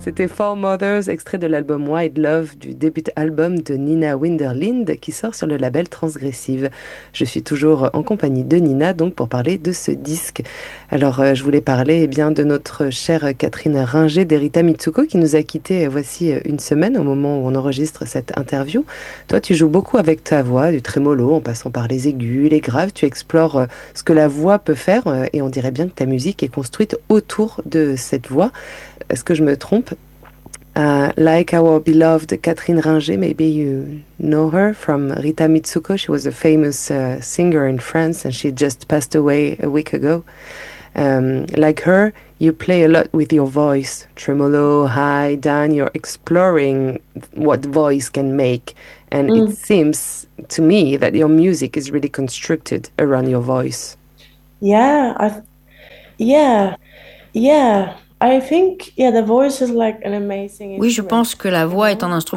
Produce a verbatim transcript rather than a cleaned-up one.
C'était Four Mothers, extrait de l'album Wild Love du début album de Nina Winderlind qui sort sur le label Transgressive. Je suis toujours en compagnie de Nina donc pour parler de ce disque. Alors euh, je voulais parler eh bien de notre chère Catherine Ringer d'Erita Mitsuko qui nous a quittés euh, voici euh, une semaine au moment où on enregistre cette interview. Toi tu joues beaucoup avec ta voix, du trémolo en passant par les aigus, les graves, tu explores euh, ce que la voix peut faire euh, et on dirait bien que ta musique est construite autour de cette voix. Est-ce que je me trompe? Uh, like our beloved Catherine Ringer, maybe you know her from Rita Mitsuko. She was a famous uh, singer in France and she just passed away a week ago. Um, like her, you play a lot with your voice, tremolo, high, down. You're exploring what voice can make. And it Mm. seems to me that your music is really constructed around your voice. Yeah, I yeah, yeah. I think yeah, the voice is like an amazing Oui, je instrument, pense que la you voix est un know. instrument